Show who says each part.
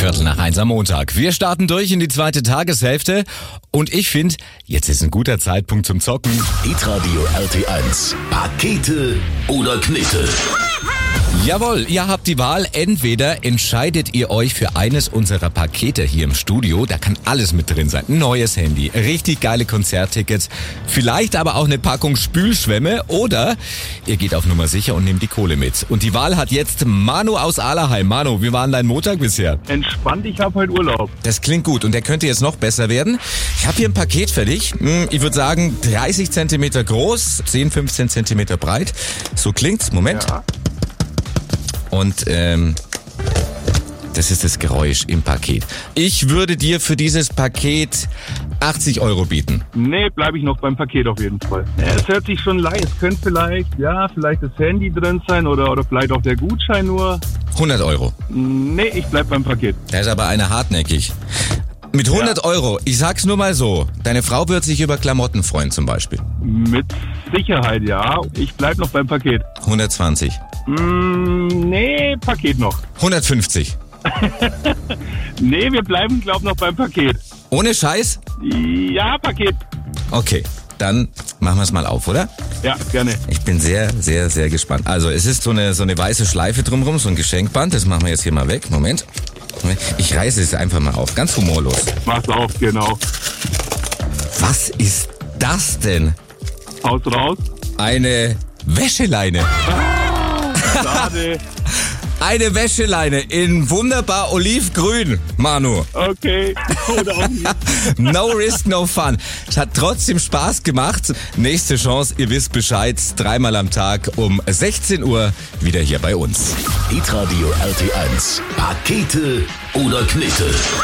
Speaker 1: 1:15 am Montag. Wir starten durch in die zweite Tageshälfte und ich finde, jetzt ist ein guter Zeitpunkt zum Zocken.
Speaker 2: Hitradio RT1. Pakete oder Knete?
Speaker 1: Jawohl, ihr habt die Wahl. Entweder entscheidet ihr euch für eines unserer Pakete hier im Studio. Da kann alles mit drin sein. Ein neues Handy, richtig geile Konzerttickets, vielleicht aber auch eine Packung Spülschwämme. Oder ihr geht auf Nummer sicher und nehmt die Kohle mit. Und die Wahl hat jetzt Manu aus Allerheim. Manu, wie war denn dein Montag bisher?
Speaker 3: Entspannt, ich habe heute Urlaub.
Speaker 1: Das klingt gut und der könnte jetzt noch besser werden. Ich habe hier ein Paket für dich. Ich würde sagen 30 cm groß, 10, 15 cm breit. So klingt's. Moment.
Speaker 3: Ja.
Speaker 1: Und das ist das Geräusch im Paket. Ich würde dir für dieses Paket 80 € bieten.
Speaker 3: Nee, bleibe ich noch beim Paket auf jeden Fall. Es hört sich schon leicht. Es könnte vielleicht das Handy drin sein oder vielleicht auch der Gutschein nur.
Speaker 1: 100 €.
Speaker 3: Nee, ich bleib beim Paket.
Speaker 1: Da ist aber einer hartnäckig. Mit 100 €, ich sag's nur mal so, deine Frau wird sich über Klamotten freuen zum Beispiel.
Speaker 3: Mit Sicherheit, ja. Ich bleib noch beim Paket.
Speaker 1: 120.
Speaker 3: Nee, Paket noch.
Speaker 1: 150.
Speaker 3: Nee, wir bleiben, glaub noch beim Paket.
Speaker 1: Ohne Scheiß?
Speaker 3: Ja, Paket.
Speaker 1: Okay, dann machen wir es mal auf, oder?
Speaker 3: Ja, gerne.
Speaker 1: Ich bin sehr, sehr, sehr gespannt. Also es ist so eine weiße Schleife drumherum, so ein Geschenkband. Das machen wir jetzt hier mal weg. Moment. Ich reiße es einfach mal auf. Ganz humorlos.
Speaker 3: Mach's auf, genau.
Speaker 1: Was ist das denn?
Speaker 3: Haus raus.
Speaker 1: Eine Wäscheleine.
Speaker 3: Schade.
Speaker 1: Eine Wäscheleine in wunderbar olivgrün, Manu.
Speaker 3: Okay. Oder auch nicht.
Speaker 1: No risk, no fun. Es hat trotzdem Spaß gemacht. Nächste Chance, ihr wisst Bescheid, 3-mal am Tag um 16 Uhr wieder hier bei uns.
Speaker 2: Hitradio RT1. Pakete oder Knete?